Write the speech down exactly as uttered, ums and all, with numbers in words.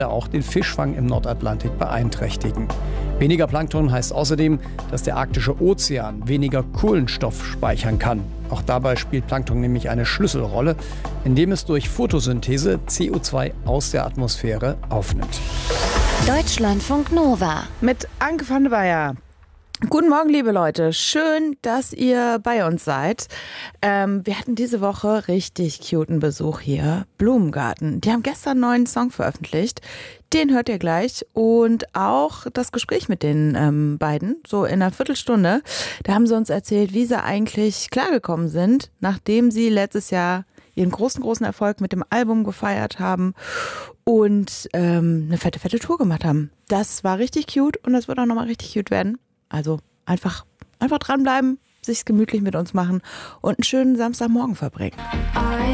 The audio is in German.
auch den Fischfang im Nordatlantik beeinträchtigen. Weniger Plankton heißt außerdem, dass der arktische Ozean weniger Kohlenstoff speichern kann. Auch dabei spielt Plankton nämlich eine Schlüsselrolle, indem es durch Photosynthese C O zwei aus der Atmosphäre aufnimmt. Deutschlandfunk Nova mit Anke van der Weyer. Guten Morgen, liebe Leute. Schön, dass ihr bei uns seid. Ähm, wir hatten diese Woche richtig cuten Besuch hier. Blumengarten. Die haben gestern einen neuen Song veröffentlicht. Den hört ihr gleich. Und auch das Gespräch mit den ähm, beiden, so in einer Viertelstunde. Da haben sie uns erzählt, wie sie eigentlich klargekommen sind, nachdem sie letztes Jahr ihren großen, großen Erfolg mit dem Album gefeiert haben und ähm, eine fette, fette Tour gemacht haben. Das war richtig cute und das wird auch nochmal richtig cute werden. Also einfach, einfach dranbleiben, sich's gemütlich mit uns machen und einen schönen Samstagmorgen verbringen.